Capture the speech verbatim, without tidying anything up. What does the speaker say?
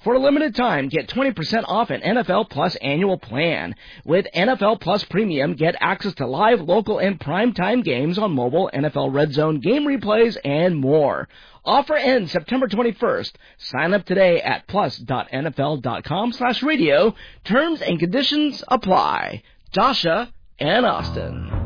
For a limited time, get twenty percent off an N F L Plus annual plan. With N F L Plus Premium, get access to live, local, and primetime games on mobile, N F L Red Zone game replays, and more. Offer ends September twenty-first. Sign up today at plus.nfl.com slash radio. Terms and conditions apply. Joshua and Austin.